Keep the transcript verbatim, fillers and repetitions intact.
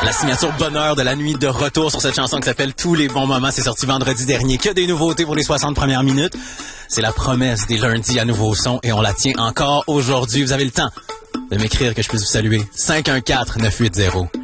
La signature bonheur de la nuit de retour sur cette chanson qui s'appelle Tous les bons moments. C'est sorti vendredi dernier. Que des nouveautés pour les soixante premières minutes. C'est la promesse des lundis à nouveau son et on la tient encore aujourd'hui. Vous avez le temps de m'écrire que je puisse vous saluer. cinq un quatre neuf huit zéro